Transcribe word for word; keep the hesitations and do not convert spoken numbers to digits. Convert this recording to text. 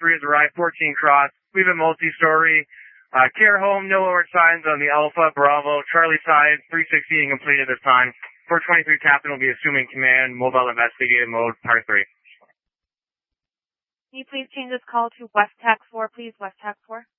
three has arrived, fourteen cross. We have a multi-story uh, care home, no alert signs on the Alpha, Bravo, Charlie side, three sixty and completed this time. four twenty-three captain will be assuming command, mobile investigative mode, part three. Can you please change this call to West Tax four, please? West Tax four.